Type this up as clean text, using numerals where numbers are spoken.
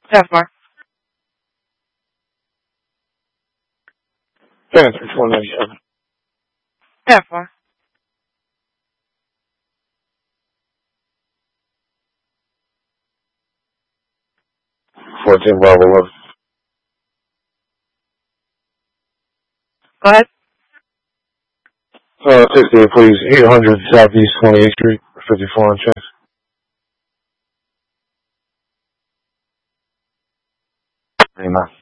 F-Mark. Panther 197. F-Mark. 14 Bravo 11. Go ahead. 68, please. 800 Southeast 28th Street, 54 on checks. Amen.